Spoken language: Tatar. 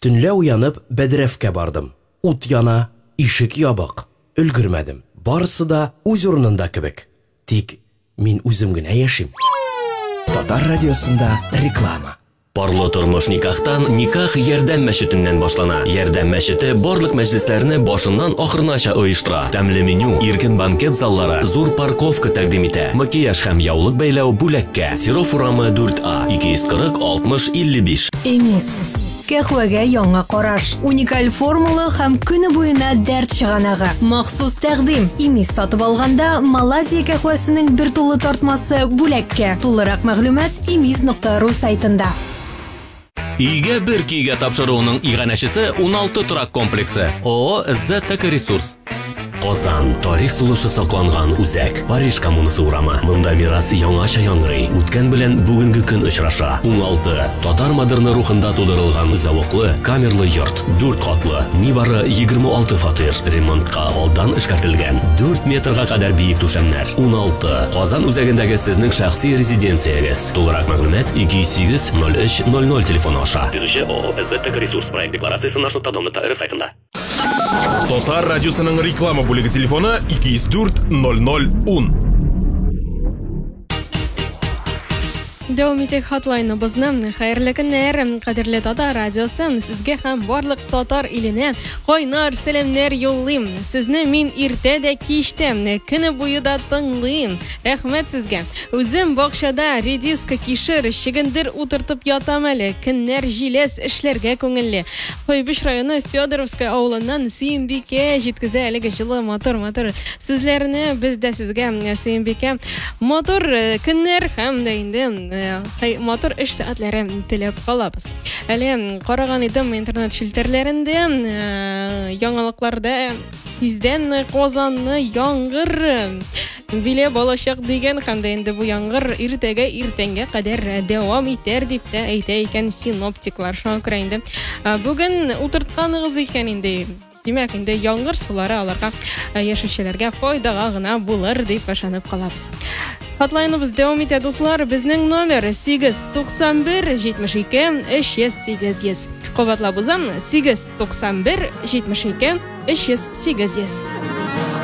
Төнлә уянып, бәдрәфкә бардым. Ут яна, ишек ябык. Өлгермәдем. Барысы да үз урынында кебек. Тик мин үзем генә яшим. Татар радиосында реклама. Парлы тормыш никахтан никах ярдәм мәчетеннән башлана. Ярдәм мәчете барлык мәҗлесләрне башыннан ахырынача оештыра. Тәмле меню, иркен банкет заллары, зур парковка тәкъдим итә. Макияж һәм яулык бәйләү бүләккә. Серов урамы 4А 240 60 55. Эмис. Кәхвәгә яңа караш. Уникаль формула һәм көне буена дәрт чыганагы. Махсус тәкъдим. Эмис сатып алганда Малайзия кәхвәсенең бер тулы тартмасы бүләккә. Тулырак мәгълүмат emis.ru сайтында. Илгә бер кигә тапшыруның иганәчесе 16 торак комплексы. ООО «ЗТК Ресурс». Казан тарих сулышы сакланган үзәк. Париж коммунасы урамы. Монда мирасы яңача яңгырый. Үткән белән бүгенге көн очраша. 16 татар модерны рухында тудырылган зәвыклы камерлы йорт. 4 катлы. Нибары 26 фатир. Ремонтка алдан эшкәртелгән. 4 метрга кадәр биек түшәмнәр. 16 Казан үзәгендәге сезнең шәхси резиденциягез. Тулырак мәгълүмат 28 03 00 телефоны аша. Төзүче ООО «ЗТК Ресурс» проект декларациясе nаш.dom.rf сайтында. Татар радиосының реклама бүлеге телефоны 204 00 10. Дәвам итик хатлайныбызны. Хәерле көннәр, кадерле Татар радиосы. Сезгә һәм барлык татар иленә кайнар сәламнәр юллыйм. Сезне мин иртә дә кич тә көне буе да тыңлыйм. Рәхмәт сезгә. Үзем бакчада редиска кишер чигендер утыртып ятам әле. Көннәр җиләс эшләргә күңелле. Кайбыш районы Федоровская авылыннан Сөембикә җиткезә әлеге җылы мотор. Сезләрне без дә сезгә Сөембикә мотор көннәр һәм дә инде мотор эш сәгатьләре теләп калабыз. Әле караган идем интернет шелтерләрендә, яңалыкларда тиздән Казанны яңгыр биле балачак дигән һәм дә инде бу яңгыр иртәнгә кадәр дәвам итәр дип тә әйтә икән синоптиклар. Шуңа күрә инде бүген утыртканыгыз икән инде. Димәк, инде яңгыр сулары аларга яшәүчеләргә файдага гына булыр дип ышанып калабыз. Хатлайныбыз дәвам итә, дуслар. Безнең номер 891 72 300 Кабатлабыз 891 72 300.